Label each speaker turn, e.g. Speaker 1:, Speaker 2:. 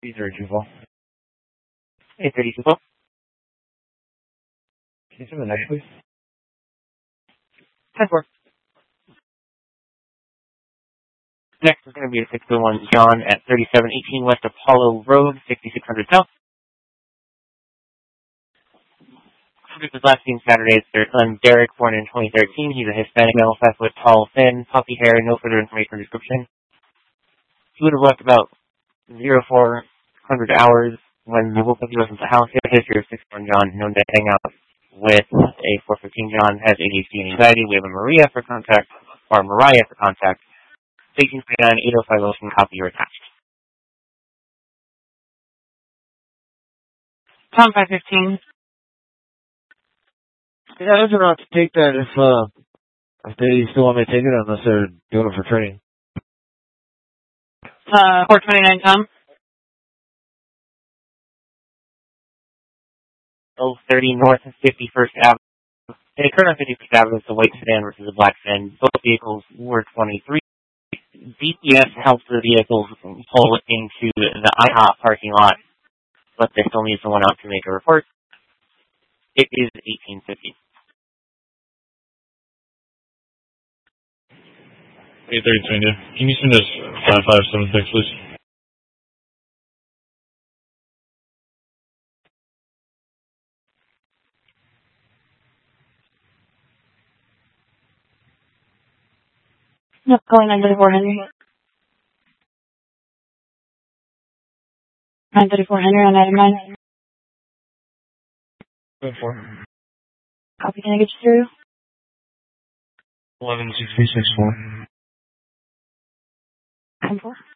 Speaker 1: These are Juval.
Speaker 2: 830 Juval.
Speaker 1: Can you send the next, please?
Speaker 2: 10-4. Next is going to be a 601 John at 3718 West Apollo Road, 6600 South. This was last seen Saturday. It's their son Derek, born in 2013. He's a Hispanic male, 5 foot tall, thin, puffy hair, no further information or description. He would have left about 0400 hours. When we woke up, he wasn't at the house. He had a history of 601 John, known to hang out with a 415 John, has ADHD and anxiety. We have a Mariah for contact. Station 29 805 Wilson, copy your attached. Tom 515.
Speaker 1: Yeah, I don't have to take that if they still want me to take it unless they're doing it for training.
Speaker 2: 429 Tom. 030 North 51st Avenue. It occurred on 51st Avenue. It's a white sedan versus a black sedan. Both vehicles were 23. DPS helped the vehicles pull into the IHOP parking lot, but they still need someone out to make a report. It is 1850.
Speaker 3: 832 India. Can you send us 5576, please?
Speaker 4: Yep, going 934 Henry. 934 Henry on item 9.
Speaker 1: 4.
Speaker 4: Copy, can I get you through?
Speaker 3: 116364.
Speaker 4: 10-4.